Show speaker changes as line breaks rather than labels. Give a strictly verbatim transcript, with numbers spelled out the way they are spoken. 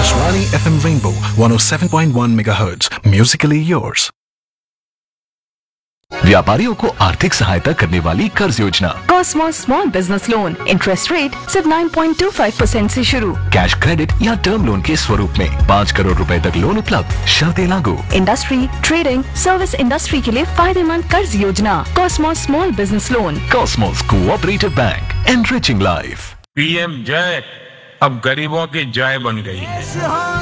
Akashvani F M Rainbow one oh seven point one megahertz. Musically yours.
व्यापारियों को आर्थिक सहायता करने वाली कर्ज योजना
Cosmos small business loan interest rate सिर्फ nine point two five percent से शुरू।
कैश क्रेडिट या टर्म लोन के स्वरूप में पाँच करोड़ रुपए तक लोन उपलब्ध। शर्तें लागू।
इंडस्ट्री, ट्रेडिंग, सर्विस इंडस्ट्री के लिए फायदेमंद कर्ज योजना Cosmos small business loan.
Cosmos cooperative bank, enriching life.
PM जय अब गरीबों की जय बन गई है।